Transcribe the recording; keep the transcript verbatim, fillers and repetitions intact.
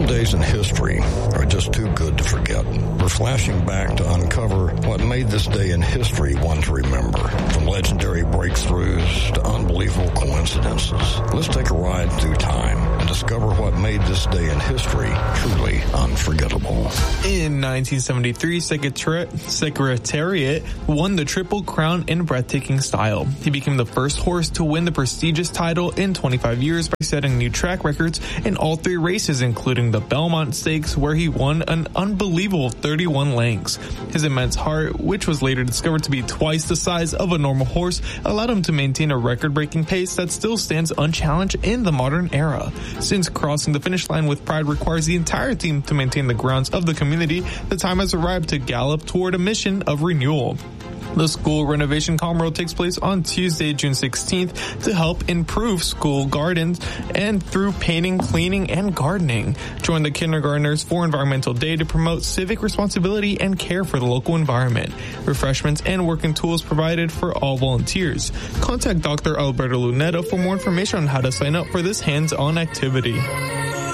Some days in history are just too good to forget. We're flashing back to uncover what made this day in history one to remember. From legendary breakthroughs to unbelievable coincidences, let's take a ride through time and discover what made this day in history truly unforgettable. In nineteen seventy-three, Secretari- Secretariat won the Triple Crown in breathtaking style. He became the first horse to win the prestigious title in twenty-five years by setting new track records in all three races, including the Belmont Stakes, where he won an unbelievable thirty-one lengths. His immense heart, which was later discovered to be twice the size of a normal horse, allowed him to maintain a record-breaking pace that still stands unchallenged in the modern era. Since crossing the finish line with pride requires the entire team to maintain the grounds of the community, the time has arrived to gallop toward a mission of renewal. The school renovation commercial takes place on Tuesday, June sixteenth to help improve school gardens and through painting, cleaning, and gardening. Join the kindergartners for Environmental Day to promote civic responsibility and care for the local environment. Refreshments and working tools provided for all volunteers. Contact Doctor Alberto Luneta for more information on how to sign up for this hands-on activity.